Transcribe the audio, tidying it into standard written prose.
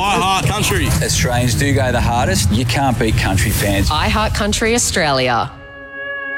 I heart country. Australians do go the hardest. You can't beat country fans. I Heart Country Australia.